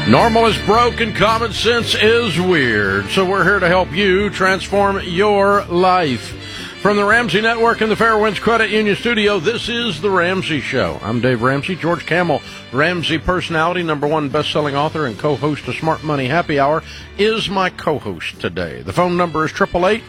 Normal is broke and common sense is weird. So we're here to help you transform your life. From the Ramsey Network and the Fairwinds Credit Union Studio, this is The Ramsey Show. I'm Dave Ramsey. George Kamel, Ramsey personality, #1 best-selling author and co-host of Smart Money Happy Hour, is my co-host today. The phone number is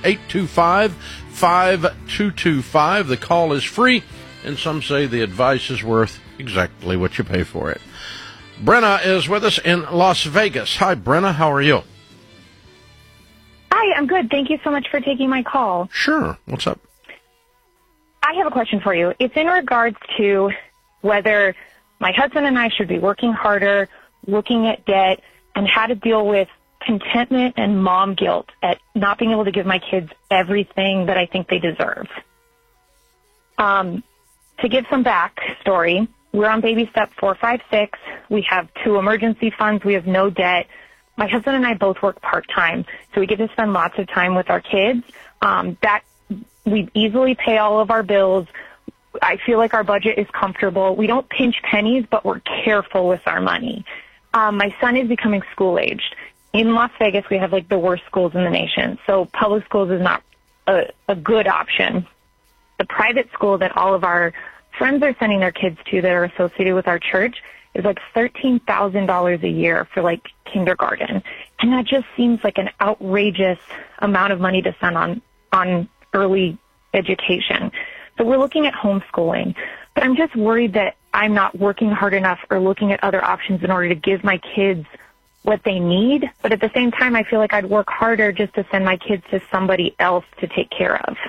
888-825-5225. The call is free, and some say the advice is worth exactly what you pay for it. Brenna is with us in Las Vegas. Hi, Brenna. How are you? Hi, I'm good. Thank you so much for taking my call. Sure. What's up? I have a question for you. It's in regards to whether my husband and I should be working harder, looking at debt, and how to deal with contentment and mom guilt at not being able to give my kids everything that I think they deserve. To give some backstory, we're on baby step 4, 5, 6. We have 2 emergency funds. We have no debt. My husband and I both work part-time, so we get to spend lots of time with our kids. That we easily pay all of our bills. I feel like our budget is comfortable. We don't pinch pennies, but we're careful with our money. My son is becoming school-aged. In Las Vegas, we have, like, the worst schools in the nation, so public schools is not a good option. The private school that all of our friends are sending their kids to that are associated with our church is like $13,000 a year for like kindergarten. And that just seems like an outrageous amount of money to spend on early education. So we're looking at homeschooling, but I'm just worried that I'm not working hard enough or looking at other options in order to give my kids what they need. But at the same time, I feel like I'd work harder just to send my kids to somebody else to take care of.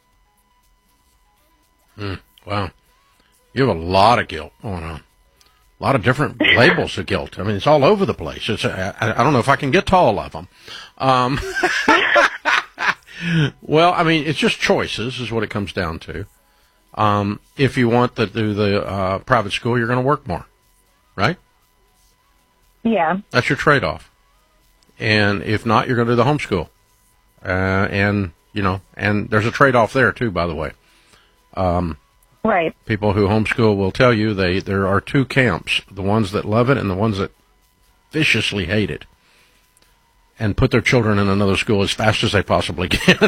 Wow. You have a lot of guilt going on. A lot of different labels of guilt. I mean, it's all over the place. I don't know if I can get to all of them. Well, I mean, it's just choices is what it comes down to. If you want to do the private school, you're going to work more, right? Yeah. That's your trade-off. And if not, you're going to do the homeschool. And there's a trade-off there, too, by the way. Right. People who homeschool will tell you there are 2 camps, the ones that love it and the ones that viciously hate it, and put their children in another school as fast as they possibly can.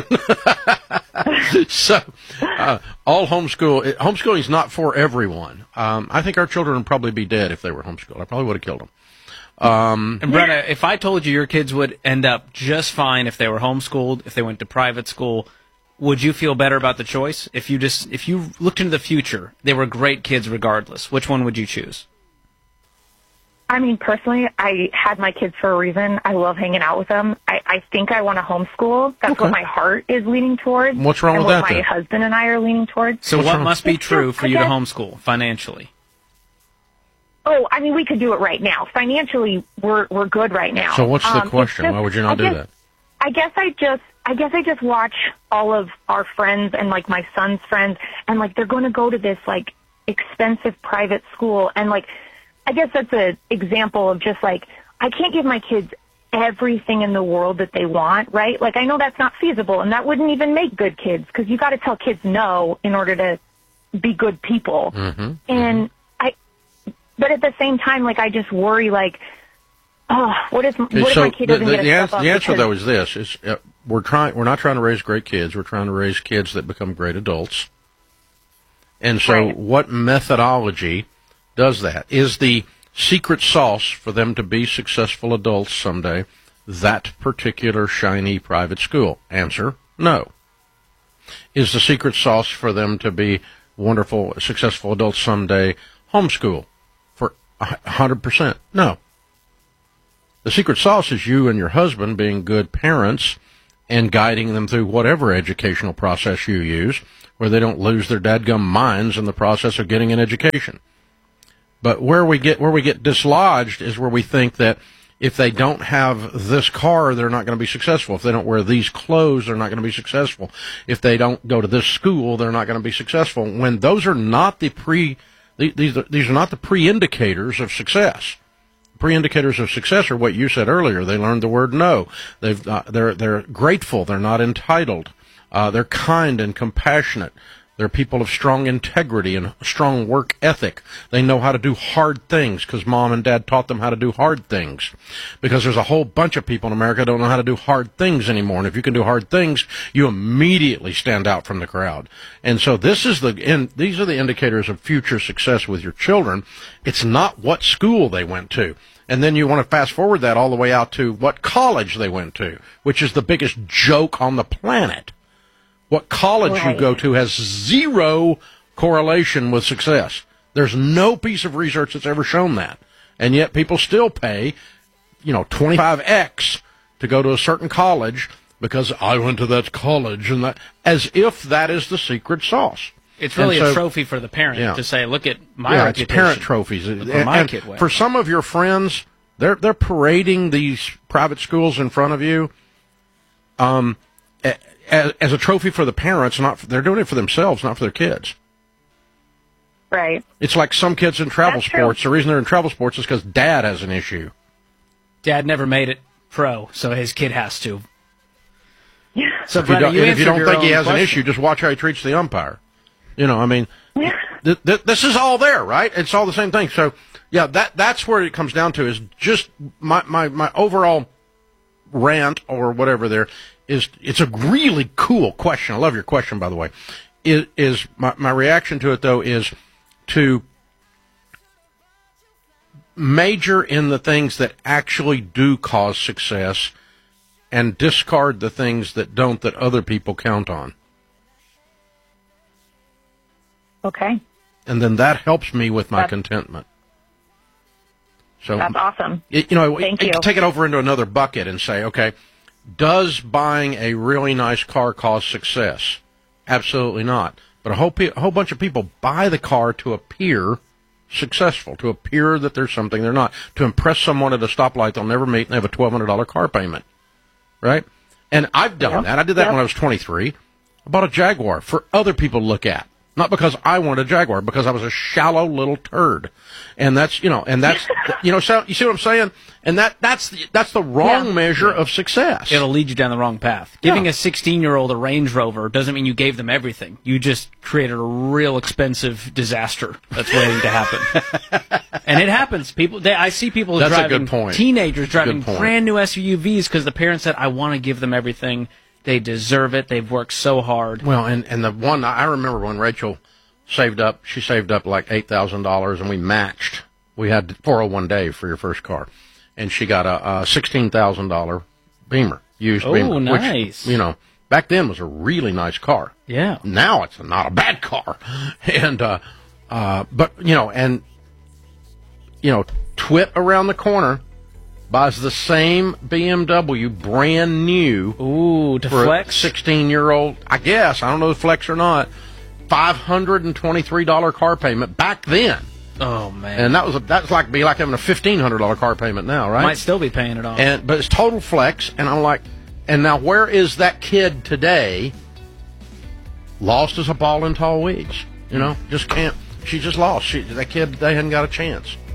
So, all homeschooling is not for everyone. I think our children would probably be dead if they were homeschooled. I probably would have killed them. And Brenna, if I told you your kids would end up just fine if they were homeschooled, if they went to private school, would you feel better about the choice? If you looked into the future, they were great kids regardless, which one would you choose? I mean, personally, I had my kids for a reason. I love hanging out with them. I think I want to homeschool. That's what my heart is leaning towards. What's wrong with that, what my husband and I are leaning towards. So what must be true for you to homeschool financially? Oh, I mean, we could do it right now. Financially, we're good right now. So what's the question? Why would you not do that? I guess I just watch all of our friends and, like, my son's friends, and, like, they're going to go to this, like, expensive private school. And, like, I guess that's an example of just, like, I can't give my kids everything in the world that they want, right? Like, I know that's not feasible, and that wouldn't even make good kids, because you got to tell kids no in order to be good people. And but at the same time, like, I just worry, like, what if my kid doesn't get a step up? The answer, though, is this: we're not trying to raise great kids. We're trying to raise kids that become great adults. And so, what methodology does that? Is the secret sauce for them to be successful adults someday that particular shiny private school? Answer: no. Is the secret sauce for them to be wonderful, successful adults someday homeschool? For 100%, no. The secret sauce is you and your husband being good parents and guiding them through whatever educational process you use, where they don't lose their dadgum minds in the process of getting an education. But where we get dislodged is where we think that if they don't have this car, they're not going to be successful. If they don't wear these clothes, they're not going to be successful. If they don't go to this school, they're not going to be successful. When those are not these are not the pre-indicators of success. Pre-indicators of success are what you said earlier. They learned the word no. They're grateful. They're not entitled. They're kind and compassionate. They're people of strong integrity and strong work ethic. They know how to do hard things because mom and dad taught them how to do hard things. Because there's a whole bunch of people in America that don't know how to do hard things anymore. And if you can do hard things, you immediately stand out from the crowd. And so these are the indicators of future success with your children. It's not what school they went to. And then you want to fast forward that all the way out to what college they went to, which is the biggest joke on the planet. What college you go to has zero correlation with success. There's no piece of research that's ever shown that. And yet people still pay, 25x to go to a certain college because I went to that college, and that, as if that is the secret sauce. It's really a trophy for the parent to say, look at my reputation. It's parent trophies. And for some of your friends, they're parading these private schools in front of you. As a trophy for the parents, they're doing it for themselves, not for their kids. Right. It's like some kids in travel sports. True. The reason they're in travel sports is because dad has an issue. Dad never made it pro, so his kid has to. So, if you don't think he has an issue, just watch how he treats the umpire. This is all there, right? It's all the same thing. So, yeah, that's where it comes down to, is just my overall rant or whatever there. It's a really cool question. I love your question, by the way. My reaction to it, though, is to major in the things that actually do cause success and discard the things that don't, that other people count on. Okay. And then that helps me with my contentment. So that's awesome. Thank you. Take it over into another bucket and say, okay, does buying a really nice car cause success? Absolutely not. But a whole bunch of people buy the car to appear successful, to appear that there's something they're not, to impress someone at a stoplight they'll never meet and they have a $1,200 car payment, right? And I've done that. I did that when I was 23. I bought a Jaguar for other people to look at. Not because I wanted a Jaguar, because I was a shallow little turd. And that's, so you see what I'm saying? And that's the wrong measure of success. It'll lead you down the wrong path. Giving a 16-year-old a Range Rover doesn't mean you gave them everything. You just created a real expensive disaster that's waiting to happen. And it happens. I see people driving, teenagers driving brand new SUVs because the parents said, I want to give them everything. They deserve it. They've worked so hard. Well, and the one, I remember when Rachel saved up like $8,000, and we matched. We had 401 for your first car. And she got a $16,000 Beamer, used Beamer. Oh, nice. Which, back then was a really nice car. Yeah. Now it's not a bad car. And, Twit around the corner buys the same BMW brand new. Ooh, to flex? A 16-year-old, I guess. I don't know if flex or not. $523 car payment back then. Oh, man. And that was like having a $1,500 car payment now, right? Might still be paying it off. But it's total flex. And I'm like, and now where is that kid today? Lost as a ball in tall weeds. Just can't. She just lost. That kid, they hadn't got a chance.